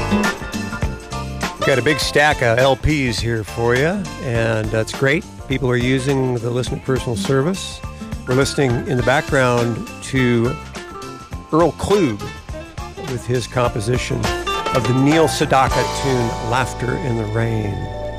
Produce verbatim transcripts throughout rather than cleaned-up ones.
Got a big stack of L Ps here for you, and that's great. People are using the Listener Personal Service. We're listening in the background to Earl Klug with his composition of the Neil Sedaka tune, Laughter in the Rain.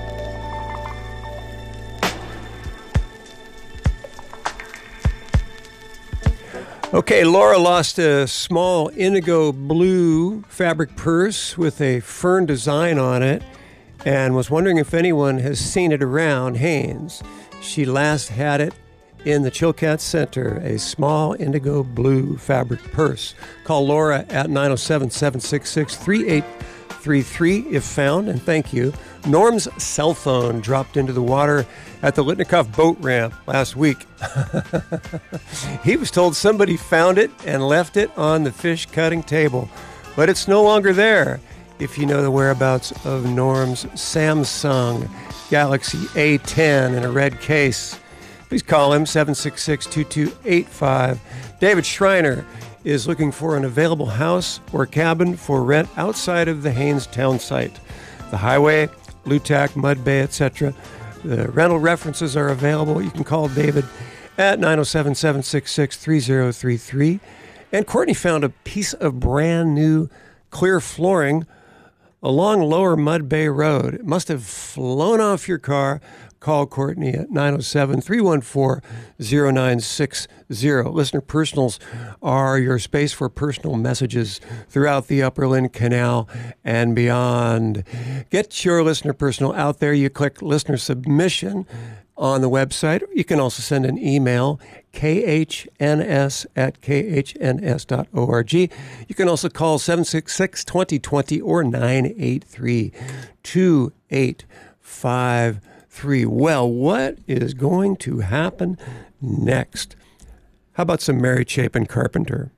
Okay, Laura lost a small indigo blue fabric purse with a fern design on it and was wondering if anyone has seen it around Haines. She last had it in the Chilkat Center, a small indigo blue fabric purse. Call Laura at nine oh seven, seven six six, three eight three three if found, and thank you. Norm's cell phone dropped into the water at the Litnikoff boat ramp last week. He was told somebody found it and left it on the fish cutting table, but it's no longer there. If you know the whereabouts of Norm's Samsung Galaxy A ten in a red case, please call him, seven six six, two two eight five. David Schreiner is looking for an available house or cabin for rent outside of the Haines town site. The highway, Lutak, Mud Bay, et cetera. The rental references are available. You can call David at nine oh seven, seven six six, three oh three three. And Courtney found a piece of brand new clear flooring along Lower Mud Bay Road. It must have flown off your car. Call Courtney at nine oh seven, three one four, oh nine six oh. Listener Personals are your space for personal messages throughout the Upper Lynn Canal and beyond. Get your Listener Personal out there. You click Listener Submission on the website. You can also send an email, k h n s at k h n s dot org. You can also call seven six six, two oh two oh or nine eight three, two eight five three. Well, what is going to happen next? How about some Mary Chapin Carpenter?